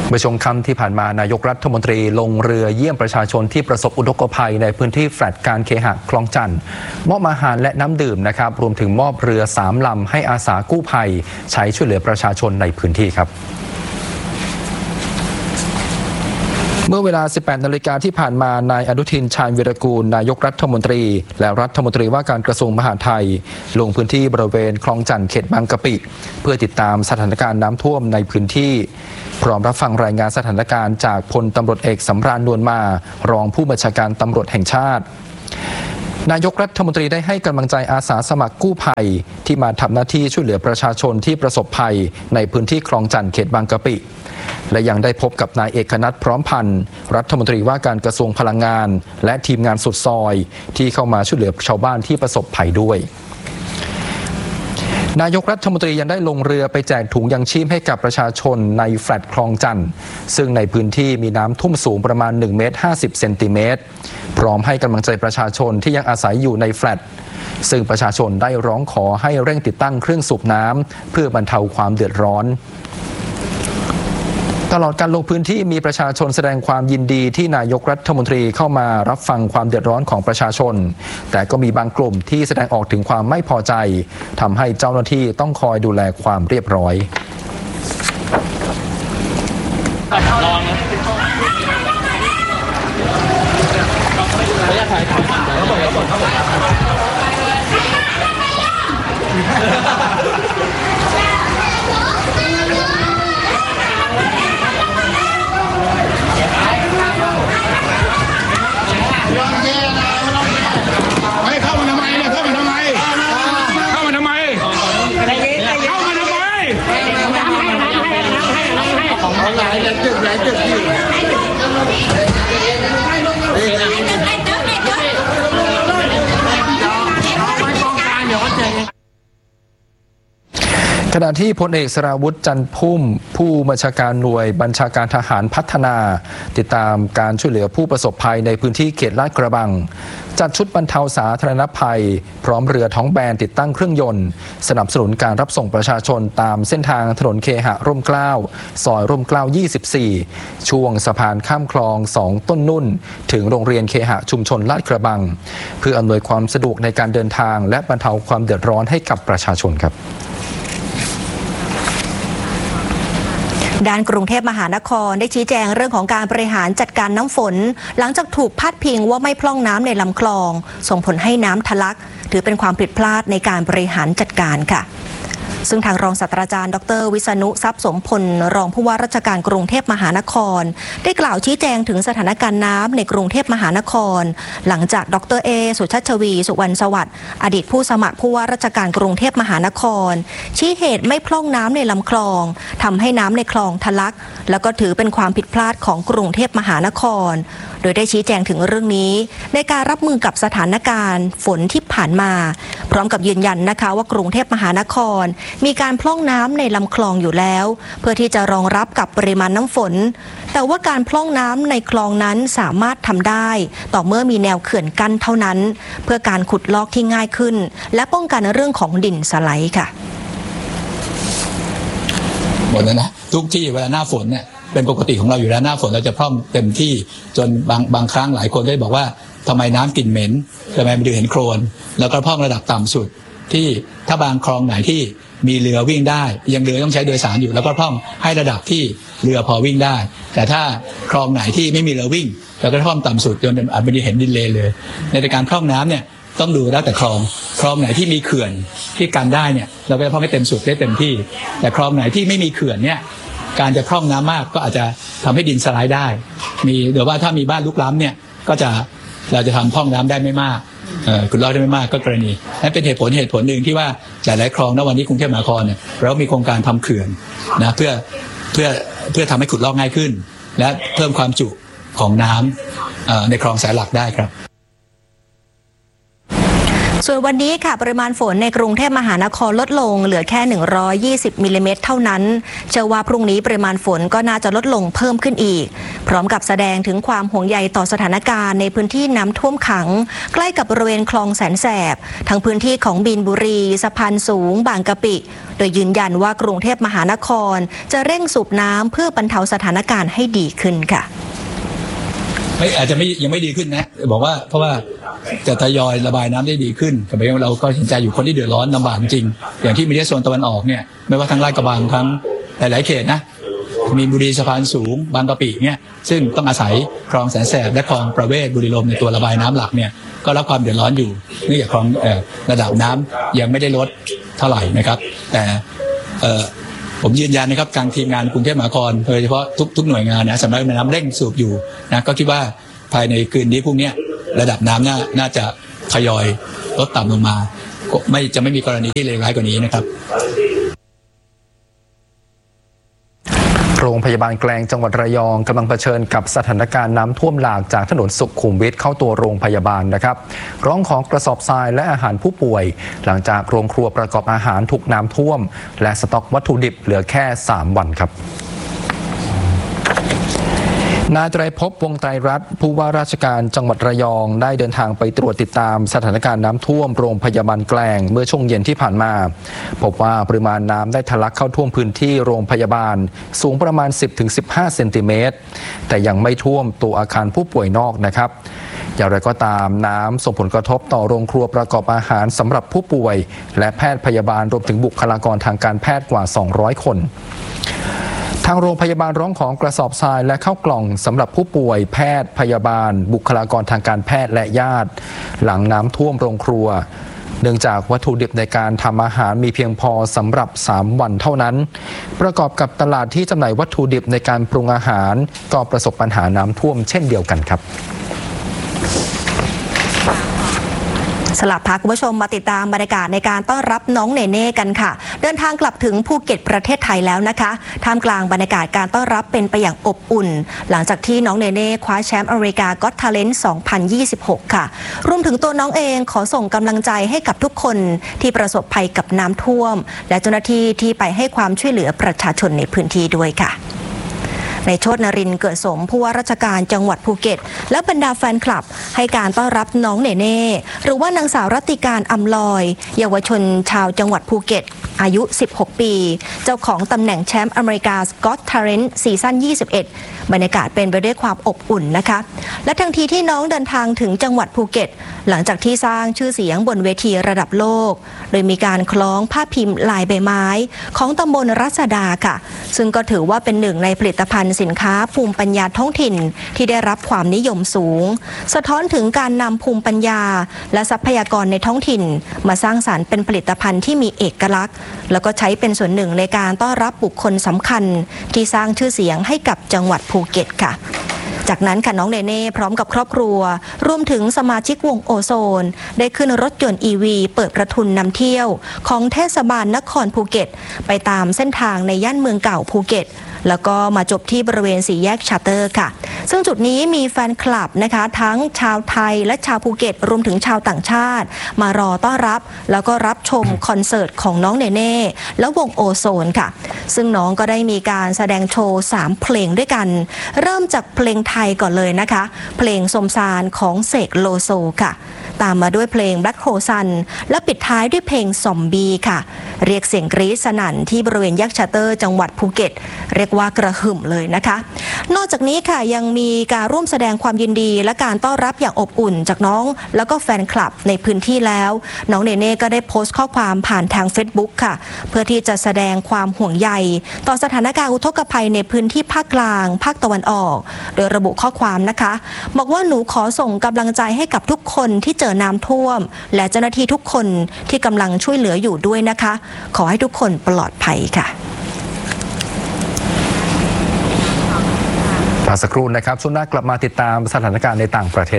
เมื่อช่วงค่ำที่ผ่านมานายกรัฐมนตรีลงเรือเยี่ยมประชาชนที่ประสบอุทกภัยในพื้นที่แฟลตการเคหะคลองจันทน์มอบอาหารและน้ำดื่มนะครับรวมถึงมอบเรือ3 ลำให้อาสากู้ภัยใช้ช่วยเหลือประชาชนในพื้นที่ครับเมื่อเวลา 18 นาฬิกาที่ผ่านมานายอนุทิน ชาญวีรกูลนายกรัฐมนตรีและรัฐมนตรีว่าการกระทรวงมหาดไทยลงพื้นที่บริเวณคลองจันทน์เขตบางกะปิเพื่อติดตามสถานการณ์น้ำท่วมในพื้นที่พร้อมรับฟังรายงานสถานการณ์จากพลตำรวจเอกสำราญนวลมารองผู้บัญชาการตำรวจแห่งชาตินายกรัฐมนตรีได้ให้กำลังใจอาสาสมัครกู้ภัยที่มาทำหน้าที่ช่วยเหลือประชาชนที่ประสบภัยในพื้นที่คลองจันทน์เขตบางกะปิและยังได้พบกับนายเอกนัทพร้อมพันธ์รัฐมนตรีว่าการกระทรวงพลังงานและทีมงานสุดซอยที่เข้ามาช่วยเหลือชาวบ้านที่ประสบภัยด้วยนายกรัฐมนตรียังได้ลงเรือไปแจกถุงยังชีพให้กับประชาชนในแฟลตคลองจันทน์ซึ่งในพื้นที่มีน้ำท่วมสูงประมาณ1 เมตร 50 เซนติเมตรพร้อมให้กำลังใจประชาชนที่ยังอาศัยอยู่ในแฟลตซึ่งประชาชนได้ร้องขอให้เร่งติดตั้งเครื่องสูบน้ำเพื่อบรรเทาความเดือดร้อนตลอดการลงพื้นที่มีประชาชนแสดงความยินดีที่นายกรัฐมนตรีเข้ามารับฟังความเดือดร้อนของประชาชนแต่ก็มีบางกลุ่มที่แสดงออกถึงความไม่พอใจทำให้เจ้าหน้าที่ต้องคอยดูแลความเรียบร้อยขณะที่พลเอกสราวุธจันทร์พุ่มผู้บัญชาการหน่วยบัญชาการทหารพัฒนาติดตามการช่วยเหลือผู้ประสบภัยในพื้นที่เขตลาดกระบังจัดชุดบรรเทาสาธารณภัยพร้อมเรือท้องแบนติดตั้งเครื่องยนต์สนับสนุนการรับส่งประชาชนตามเส้นทางถนนเคหะร่มเกล้าซอยร่มเกล้า24ช่วงสะพานข้ามคลอง2ต้นนุ่นถึงโรงเรียนเคหะชุมชนลาดกระบังเพื่ออำนวยความสะดวกในการเดินทางและบรรเทาความเดือดร้อนให้กับประชาชนครับด้านกรุงเทพมหานครได้ชี้แจงเรื่องของการบริหารจัดการน้ำฝนหลังจากถูกพาดพิงว่าไม่พร่องน้ำในลำคลองส่งผลให้น้ำทะลักถือเป็นความผิดพลาดในการบริหารจัดการค่ะซึ่งทางรองศาสตราจารย์ดร.วิษณุทรัพย์สมพลรองผู้ว่าราชการกรุงเทพมหานครได้กล่าวชี้แจงถึงสถานการณ์น้ำในกรุงเทพมหานครหลังจากดร.เอสุชัชวีสุวรรณสวัสดิ์อดีตผู้สมัครผู้ว่าราชการกรุงเทพมหานครชี้เหตุไม่พร่องน้ำในลำคลองทำให้น้ำในคลองทะลักแล้วก็ถือเป็นความผิดพลาดของกรุงเทพมหานครโดยได้ชี้แจงถึงเรื่องนี้ในการรับมือกับสถานการณ์ฝนที่ผ่านมาพร้อมกับยืนยันนะคะว่ากรุงเทพมหานครมีการพร่องน้ำในลำคลองอยู่แล้วเพื่อที่จะรองรับกับปริมาณน้ำฝนแต่ว่าการพร่องน้ำในคลองนั้นสามารถทำได้ต่อเมื่อมีแนวเขื่อนกั้นเท่านั้นเพื่อการขุดลอกที่ง่ายขึ้นและป้องกันเรื่องของดินสไลด์ค่ะหมดแล้วนะทุกที่เวลาหน้าฝนเนี่ยเป็นปกติของเราอยู่แล้วหน้าฝนเราจะพร่องเต็มที่จนบางครั้งหลายคนได้บอกว่าทำไมน้ำกลิ่นเหม็นทำไมมันดูเห็นโคลนแล้วก็พร่องระดับต่ำสุดที่ถ้าบางคลองไหนที่มีเรือวิ่งได้ยังเรือต้องใช้โดยสารอยู่แล้วก็พร่องให้ระดับที่เรือพอวิ่งได้แต่ถ้าคลองไหนที่ไม่มีเรือวิ่งเราก็พร่องต่ำสุดจนอาจไม่ได้เห็นดินเลยในการพร่องน้ำเนี่ยต้องดูแล้วแต่คลองไหนที่มีเขื่อนที่กันได้เนี่ยเราก็จะพร่องให้เต็มสุดได้เต็มที่แต่คลองไหนที่ไม่มีเขื่อนเนี่ยการจะพร่องน้ำมากก็อาจจะทำให้ดินสไลด์ได้หรือว่าถ้ามีบ้านลุกล้ำเนี่ยก็เราจะทำพร่องน้ำได้ไม่มากขุดลอกได้ไม่มากก็กรณีนั่นเป็นเหตุผลหนึ่งที่ว่าหลายคลองณวันนี้กรุงเทพมหานครเนี่ยเรามีโครงการทำเขื่อนนะเพื่อทำให้ขุดลอกง่ายขึ้นและเพิ่มความจุของน้ำในคลองสายหลักได้ครับส่วนวันนี้ค่ะปริมาณฝนในกรุงเทพมหานครลดลงเหลือแค่120มิลลิเมตรเท่านั้นเชื่อว่าพรุ่งนี้ปริมาณฝนก็น่าจะลดลงเพิ่มขึ้นอีกพร้อมกับแสดงถึงความห่วงใยต่อสถานการณ์ในพื้นที่น้ำท่วมขังใกล้กับบริเวณคลองแสนแสบทั้งพื้นที่ของบีนบุรีสะพานสูงบางกะปิโดยยืนยันว่ากรุงเทพมหานครจะเร่งสูบน้ำเพื่อบรรเทาสถานการณ์ให้ดีขึ้นค่ะอาจจะยังไม่ดีขึ้นนะบอกว่าเพราะว่าจะทยอยระบายน้ำได้ดีขึ้นแต่เราก็เห็นใจอยู่คนที่เดือดร้อนลำบากจริงอย่างที่มีที่โซนตะวันออกเนี่ยไม่ว่าทั้งลาดกระบังทั้งหลายๆเขตนะมีบุรีสะพานสูงบางกะปิเนี่ยซึ่งต้องอาศัยคลองแสนแสบและคลองประเวศบุรีลมในตัวระบายน้ำหลักเนี่ยก็รับความเดือดร้อนอยู่เนื่องจากคลองระดับน้ำยังไม่ได้ลดเท่าไหร่นะครับแต่ผมยืนยันนะครับการทีมงานกรุงเทพมหานครโดยเฉพาะทุกหน่วยงานนะสำนักน้ำเร่งสูบอยู่นะก็คิดว่าภายในคืนนี้พรุ่งนี้ระดับน้ำน่าจะทยอยลดต่ำลงมาจะไม่มีกรณีที่เลวร้ายกว่านี้นะครับโรงพยาบาลแกลงจังหวัดระยองกำลังเผชิญกับสถานการณ์น้ำท่วมหลากจากถนนสุขุมวิทเข้าตัวโรงพยาบาลนะครับร้องของกระสอบทรายและอาหารผู้ป่วยหลังจากโรงครัวประกอบอาหารถูกน้ำท่วมและสต็อกวัตถุดิบเหลือแค่3วันครับนายไตรภพ วงศ์ไตรรัตน์ผู้ว่าราชการจังหวัดระยองได้เดินทางไปตรวจติดตามสถานการณ์น้ำท่วมโรงพยาบาลแกลงเมื่อช่วงเย็นที่ผ่านมาพบว่าปริมาณน้ำได้ทะลักเข้าท่วมพื้นที่โรงพยาบาลสูงประมาณ 10-15 เซนติเมตรแต่ยังไม่ท่วมตัวอาคารผู้ป่วยนอกนะครับอย่างไรก็ตามน้ำส่งผลกระทบต่อโรงครัวประกอบอาหารสำหรับผู้ป่วยและแพทย์พยาบาลรวมถึงบุคลากรทางการแพทย์กว่า200คนทางโรงพยาบาลร้องของกระสอบทรายและข้าวกล่องสำหรับผู้ป่วยแพทย์พยาบาลบุคลากรทางการแพทย์และญาติหลังน้ำท่วมโรงครัวเนื่องจากวัตถุดิบในการทำอาหารมีเพียงพอสำหรับ3วันเท่านั้นประกอบกับตลาดที่จำหน่ายวัตถุดิบในการปรุงอาหารก็ประสบปัญหาน้ำท่วมเช่นเดียวกันครับสลับพาคุณผู้ชมมาติดตามบรรยากาศในการต้อนรับน้องเนเน่กันค่ะเดินทางกลับถึงภูเก็ตประเทศไทยแล้วนะคะท่ามกลางบรรยากาศการต้อนรับเป็นไปอย่างอบอุ่นหลังจากที่น้องเนเน่คว้าแชมป์อเมริกาก็อตทาเลนต์ 2026 ค่ะรวมถึงตัวน้องเองขอส่งกำลังใจให้กับทุกคนที่ประสบภัยกับน้ำท่วมและเจ้าหน้าที่ที่ไปให้ความช่วยเหลือประชาชนในพื้นที่ด้วยค่ะในโชตินรินทร์เกิดสมผู้ว่าราชการจังหวัดภูเก็ตและบรรดาแฟนคลับให้การต้อนรับน้องเนเน่หรือว่านางสาวรัตติการอำลอยเยาวชนชาวจังหวัดภูเก็ตอายุ16ปีเจ้าของตำแหน่งแชมป์อเมริกาก็อตทาเลนต์ซีซั่น21บรรยากาศเป็นไปด้วยความอบอุ่นนะคะและทันทีที่น้องเดินทางถึงจังหวัดภูเก็ตหลังจากที่สร้างชื่อเสียงบนเวทีระดับโลกโดยมีการคล้องผ้าพิมพ์ลายใบไม้ของตำบลรัศดาค่ะซึ่งก็ถือว่าเป็นหนึ่งในผลิตภัณฑ์สินค้าภูมิปัญญาท้องถิ่นที่ได้รับความนิยมสูงสะท้อนถึงการนำภูมิปัญญาและทรัพยากรในท้องถิ่นมาสร้างสรรค์เป็นผลิตภัณฑ์ที่มีเอกลักษณ์แล้วก็ใช้เป็นส่วนหนึ่งในการต้อนรับบุคคลสำคัญที่สร้างชื่อเสียงให้กับจังหวัดภูเก็ตค่ะจากนั้นค่ะน้องเนเน่พร้อมกับครอบครัวรวมถึงสมาชิกวงโอโซนได้ขึ้นรถยนต์ EV เปิดประทุนนำเที่ยวของเทศบาลนครภูเก็ตไปตามเส้นทางในย่านเมืองเก่าภูเก็ตแล้วก็มาจบที่บริเวณสี่แยกชาร์เตอร์ค่ะซึ่งจุดนี้มีแฟนคลับนะคะทั้งชาวไทยและชาวภูเก็ตรวมถึงชาวต่างชาติมารอต้อนรับแล้วก็รับชมคอนเสิร์ตของน้องเนเน่และวงโอโซนค่ะซึ่งน้องก็ได้มีการแสดงโชว์3เพลงด้วยกันเริ่มจากเพลงไทยก่อนเลยนะคะเพลงสมสารของเสกโลโซค่ะตามมาด้วยเพลง Black Hole Sun และปิดท้ายด้วยเพลงซอมบี้ค่ะเรียกเสียงกรี๊ดสนั่นที่บริเวณแยกชาร์เตอร์จังหวัดภูเก็ตเรียกว่ากระหึ่มเลยนะคะนอกจากนี้ค่ะยังมีการร่วมแสดงความยินดีและการต้อนรับอย่างอบอุ่นจากน้องแล้วก็แฟนคลับในพื้นที่แล้วน้องเนเน่ก็ได้โพสต์ข้อความผ่านทาง Facebook ค่ะเพื่อที่จะแสดงความห่วงใยต่อสถานการณ์อุทกภัยในพื้นที่ภาคกลางภาคตะวันออกโดยระบุข้อความนะคะบอกว่าหนูขอส่งกำลังใจให้กับทุกคนที่เจอน้ำท่วมและเจ้าหน้าที่ทุกคนที่กำลังช่วยเหลืออยู่ด้วยนะคะขอให้ทุกคนปลอดภัยค่ะสักครู่นะครับช่วงหน้ากลับมาติดตามสถานการณ์ในต่างประเทศ